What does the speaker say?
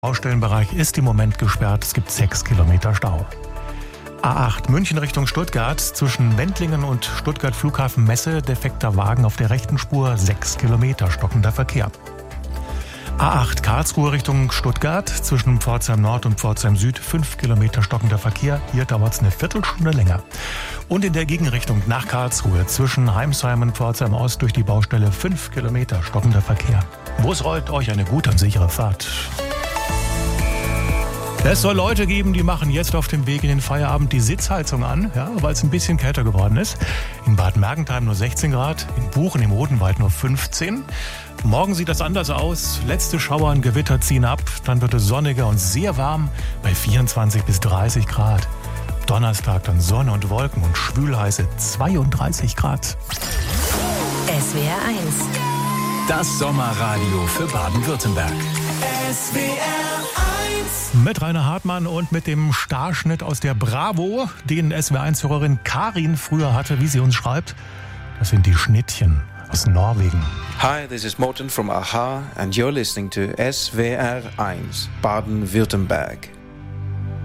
Baustellenbereich ist im Moment gesperrt. Es gibt 6 Kilometer Stau. A8 München Richtung Stuttgart, zwischen Wendlingen und Stuttgart Flughafen Messe, defekter Wagen auf der rechten Spur, 6 Kilometer stockender Verkehr. A8 Karlsruhe Richtung Stuttgart, zwischen Pforzheim Nord und Pforzheim Süd, 5 Kilometer stockender Verkehr. Hier dauert es eine Viertelstunde länger. Und in der Gegenrichtung nach Karlsruhe, zwischen Heimsheim und Pforzheim Ost durch die Baustelle, 5 Kilometer stockender Verkehr. Wo es rollt, euch eine gute und sichere Fahrt. Es soll Leute geben, die machen jetzt auf dem Weg in den Feierabend die Sitzheizung an, ja, weil es ein bisschen kälter geworden ist. In Bad Mergentheim nur 16 Grad, in Buchen im Odenwald nur 15. Morgen sieht das anders aus. Letzte Schauer und Gewitter ziehen ab. Dann wird es sonniger und sehr warm bei 24 bis 30 Grad. Donnerstag dann Sonne und Wolken und schwülheiße 32 Grad. SWR 1. Das Sommerradio für Baden-Württemberg. SWR 1. Mit Rainer Hartmann und mit dem Starschnitt aus der Bravo, den SWR1-Hörerin Karin früher hatte, wie sie uns schreibt. Das sind die Schnittchen aus Norwegen. Hi, this is Morten from Aha and you're listening to SWR 1, Baden-Württemberg.